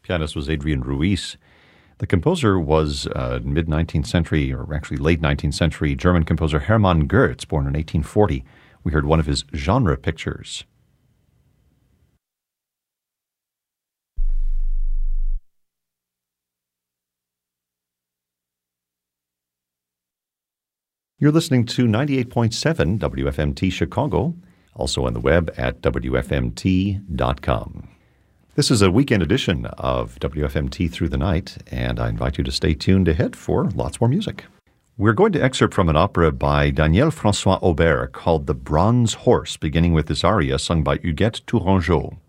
Pianist was Adrian Ruiz. The composer was mid-19th century, or actually late 19th century, German composer Hermann Goetz, born in 1840. We heard one of his genre pictures. You're listening to 98.7 WFMT Chicago, also on the web at WFMT.com. This is a weekend edition of WFMT Through the Night, and I invite you to stay tuned ahead for lots more music. We're going to excerpt from an opera by Daniel François Aubert called The Bronze Horse, beginning with this aria sung by Huguette Tourangeau.